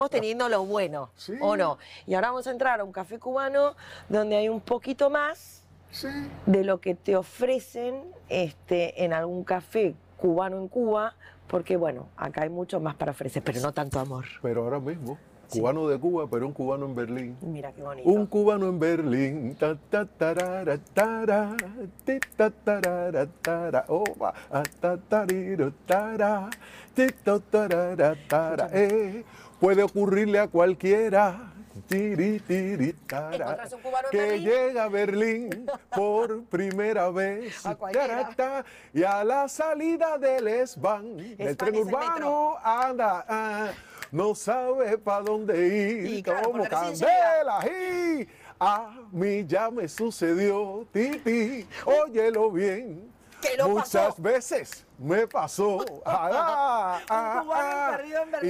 teniendo lo bueno, Sí. ¿o no? Y ahora vamos a entrar a un café cubano donde hay un poquito más Sí. de lo que te ofrecen en algún café cubano en Cuba, porque bueno, acá hay mucho más para ofrecer, pero no tanto amor. Pero ahora mismo, Sí. cubano de Cuba, pero un cubano en Berlín. Mira qué bonito. Un cubano en Berlín, ta ta tarara, tara, ti, ta tarara, tara, opa, a, ta tariro, tara, ti, ta tarara, tara, puede ocurrirle a cualquiera. Tiri, tiri, tara, Encontrarse un cubano en que Berlín. llega a Berlín por primera vez A cualquiera. tarata, y a la salida del S-Bahn, del tren es el urbano, anda, no sabe para dónde ir, Y claro, como porque recién candela, y a mí ya me sucedió, Titi, óyelo bien, ¿Qué lo muchas pasó? veces me pasó, Un cubano perdido en Berlín.